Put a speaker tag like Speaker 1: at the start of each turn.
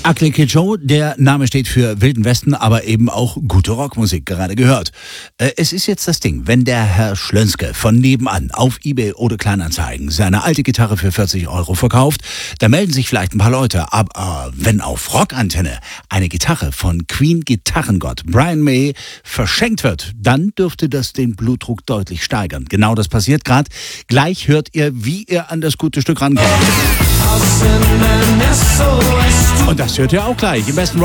Speaker 1: Ugly Kid Joe, der Name steht für Wilden Westen, aber eben auch gute Rockmusik, gerade gehört. Es ist jetzt das Ding, wenn der Herr Schlönske von nebenan auf eBay oder Kleinanzeigen seine alte Gitarre für 40 € verkauft, da melden sich vielleicht ein paar Leute. Aber wenn auf Rockantenne eine Gitarre von Queen-Gitarrengott Brian May verschenkt wird, dann dürfte das den Blutdruck deutlich steigern. Genau das passiert gerade. Gleich hört ihr, wie ihr an das gute Stück rankommt. Und das hört ihr auch gleich im besten